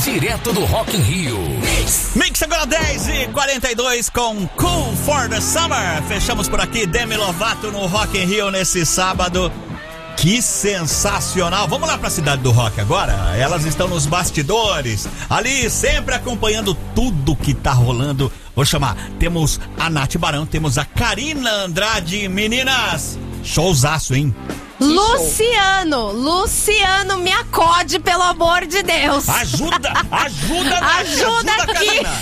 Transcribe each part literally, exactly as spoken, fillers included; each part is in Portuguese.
direto do Rock in Rio. Mix, Mix agora dez e quarenta e dois com Cool for the Summer. Fechamos por aqui Demi Lovato no Rock in Rio nesse sábado. Que sensacional! Vamos lá pra Cidade do Rock agora? Elas estão nos bastidores, ali sempre acompanhando tudo que tá rolando. Vou chamar, temos a Nath Barão, temos a Karina Andrade. Meninas, showzaço, hein? Luciano, Luciano, me acode, pelo amor de Deus. Ajuda, ajuda, Nath, ajuda, ajuda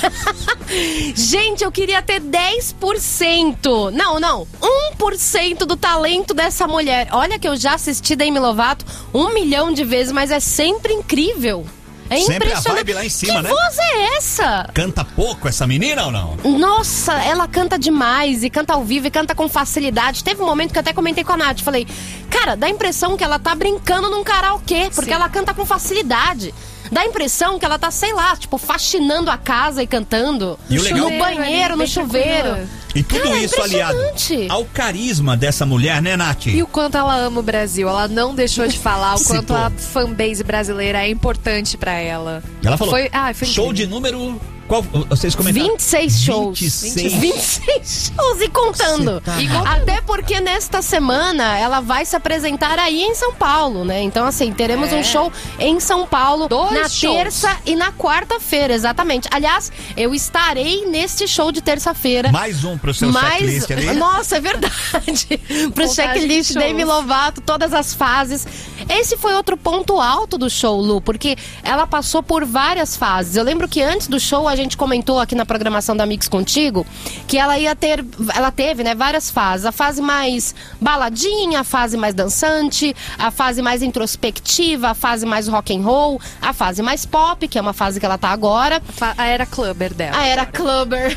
aqui. Gente, eu queria ter dez por cento. Não, não, um por cento do talento dessa mulher. Olha que eu já assisti Demi Lovato um milhão de vezes, mas é sempre incrível. É sempre impressionante. a vibe lá em cima, que né? Que voz é essa? Canta pouco essa menina ou não? Nossa, ela canta demais e canta ao vivo e canta com facilidade. Teve um momento que eu até comentei com a Nath, falei, cara, dá a impressão que ela tá brincando num karaokê, porque Sim. ela canta com facilidade. Dá a impressão que ela tá, sei lá, tipo, faxinando a casa e cantando. E o legal... No banheiro, no chuveiro. E tudo Cara, isso aliado ao carisma dessa mulher, né, Nath? E o quanto ela ama o Brasil. Ela não deixou de falar o quanto a fanbase brasileira é importante pra ela. Ela falou, foi, ah, foi show de número... Qual, vocês comentaram? vinte e seis shows. vinte e seis. vinte e seis shows e contando. Tá e Até porque nesta semana ela vai se apresentar aí em São Paulo, né? Então, assim, teremos é. um show em São Paulo Dois na shows. terça e na quarta-feira, exatamente. Aliás, eu estarei neste show de terça-feira. Mais um pro seu Mais... checklist ali. Nossa, é verdade. Pro checklist Demi Lovato, todas as fases. Esse foi outro ponto alto do show, Lu, porque ela passou por várias fases. Eu lembro que antes do show a gente comentou aqui na programação da Mix Contigo que ela ia ter, ela teve, né, várias fases. A fase mais baladinha, a fase mais dançante, a fase mais introspectiva, a fase mais rock and roll, a fase mais pop, que é uma fase que ela tá agora. A era clubber dela. A era clubber.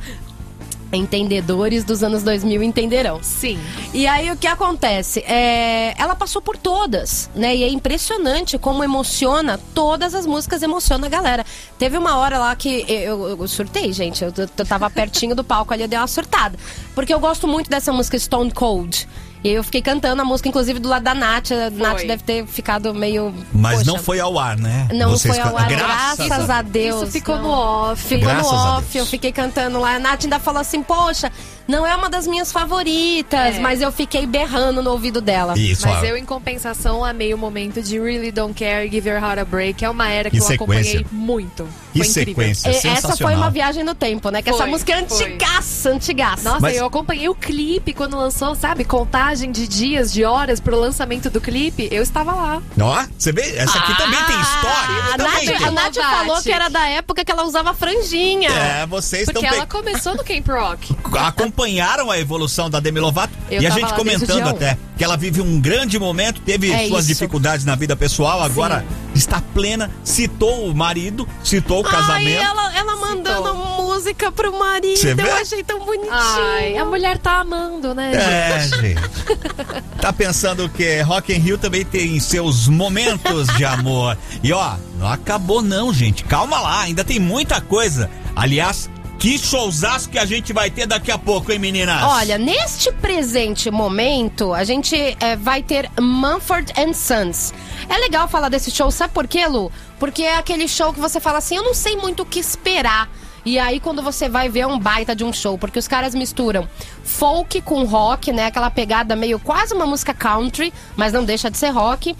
Entendedores dos anos dois mil entenderão. Sim. E aí o que acontece? É, ela passou por todas, né? E é impressionante como emociona, todas as músicas emocionam a galera. Teve uma hora lá que eu, eu, eu surtei, gente. Eu, eu tava pertinho do palco ali, eu dei uma surtada. Porque eu gosto muito dessa música Stone Cold. E eu fiquei cantando a música, inclusive, do lado da Nath. A Nath deve ter ficado meio... Mas poxa, não foi ao ar, né? Não Vocês foi ao ar, graças, graças a Deus. Isso ficou não. no off. Ficou graças no off, eu fiquei cantando lá. A Nath ainda falou assim, poxa, não é uma das minhas favoritas, é. mas eu fiquei berrando no ouvido dela. Isso, mas ó. eu, em compensação, amei o momento de Really Don't Care, Give Your Heart a Break. É uma era que, que eu sequência. acompanhei muito. Que foi sequência, incrível. Essa foi uma viagem no tempo, né? Que foi, essa música é foi. antigaça, antigaça. Nossa, mas... eu acompanhei o clipe quando lançou, sabe? Contagem de dias, de horas pro lançamento do clipe. Eu estava lá. Ó, você vê? Essa aqui ah, também tem história. A também Nath, tem. a Nath falou que era da época que ela usava franjinha. É, vocês estão... Porque ela pe... começou no Camp Rock. Acompanharam a evolução da Demi Lovato. Eu e a gente comentando até que ela vive um grande momento, teve é suas isso. dificuldades na vida pessoal, agora Sim. está plena, citou o marido, citou o Ai, casamento. ela, ela mandando citou. música pro marido, Cê vê? eu achei tão bonitinho. Ai, a mulher tá amando, né? É, gente. Tá pensando que Rock in Rio também tem seus momentos de amor. E ó, não acabou não, gente. Calma lá, ainda tem muita coisa. Aliás, que showzaço que a gente vai ter daqui a pouco, hein, meninas? Olha, neste presente momento, a gente é, vai ter Mumford and Sons. É legal falar desse show, sabe por quê, Lu? Porque é aquele show que você fala assim, eu não sei muito o que esperar. E aí quando você vai ver é um baita de um show, porque os caras misturam folk com rock, né? Aquela pegada meio quase uma música country, mas não deixa de ser rock.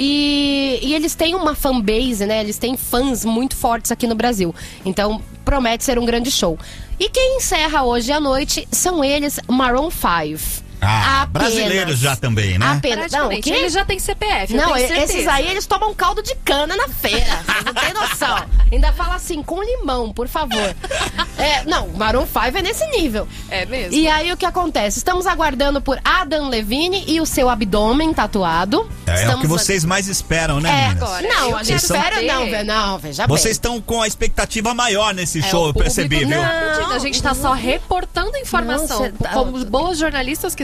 E, e eles têm uma fanbase, né? Eles têm fãs muito fortes aqui no Brasil. Então promete ser um grande show. E quem encerra hoje à noite são eles, Maroon five. Ah, Apenas. brasileiros já também, né? Apenas. Não, o quê? Eles já têm C P F, eu Não, tenho certeza. esses aí, eles tomam caldo de cana na feira. Vocês não tem noção. Ainda fala assim, com limão, por favor. É, não, Maroon five é nesse nível. É mesmo. E aí, o que acontece? Estamos aguardando por Adam Levine e o seu abdômen tatuado. É, Estamos é o que vocês mais esperam, né, é, meninas? agora, não, a gente são... espera, não, ve- não, veja bem. Vocês estão com a expectativa maior nesse É, show, o eu percebi, público- viu? não. A gente tá só reportando a informação. Não, cê tá- Como boas jornalistas que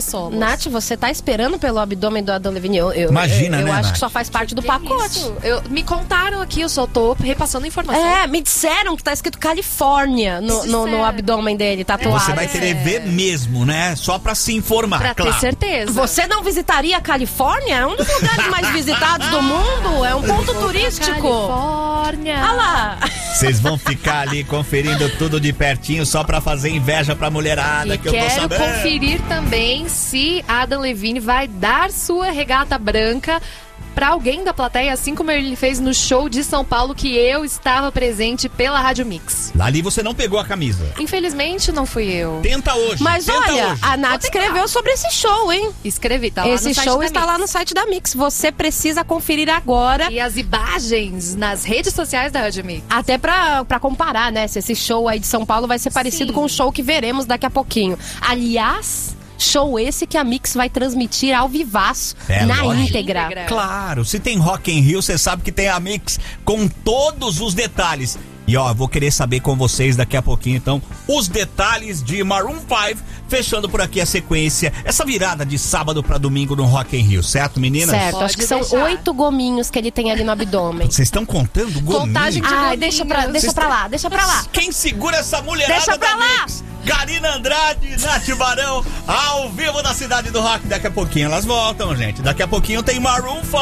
somos. Nath, você tá esperando pelo abdômen do Adam Levine? Eu, eu, Imagina, eu, eu né, acho Nath? que só faz parte do Que pacote. isso? Eu, me contaram aqui, eu só tô repassando informação. É, me disseram que tá escrito Califórnia no, no, no abdômen dele, tatuado. Você vai querer ver mesmo, né? Só pra se informar, Pra claro. ter certeza. Você não visitaria a Califórnia? É um dos lugares mais visitados do mundo. É um ponto turístico. Califórnia. Olha lá. Vocês vão ficar ali conferindo tudo de pertinho só pra fazer inveja pra mulherada, E que eu tô quero sabendo. conferir também se Adam Levine vai dar sua regata branca pra alguém da plateia, assim como ele fez no show de São Paulo, que eu estava presente pela Rádio Mix. Ali você não pegou a camisa. Infelizmente, não fui eu. Tenta hoje. Mas tenta olha, hoje. a Nath escreveu sobre esse show, hein? Escrevi, tá lá no Esse site show da está Mix. lá no site da Mix. Você precisa conferir agora. E as imagens nas redes sociais da Rádio Mix. Até pra, pra comparar, né? Se esse show aí de São Paulo vai ser parecido Sim. com o show que veremos daqui a pouquinho. Aliás, show esse que a Mix vai transmitir ao vivaço, É, na lógico. íntegra. Íntegra. Claro, se tem Rock in Rio, você sabe que tem a Mix com todos os detalhes. E ó, vou querer saber com vocês daqui a pouquinho, então, os detalhes de Maroon cinco, fechando por aqui a sequência, essa virada de sábado pra domingo no Rock in Rio, certo, meninas? Certo, Pode acho que são deixar. oito gominhos que ele tem ali no abdômen. Vocês estão contando gominho? Contagem de- Ai, gominhos. deixa pra, deixa Vocês pra lá, deixa pra lá. Quem segura essa mulherada Deixa pra da lá. Mix? Karina Andrade, Nath Barão, ao vivo na Cidade do Rock. Daqui a pouquinho elas voltam, gente. Daqui a pouquinho tem Maroon cinco.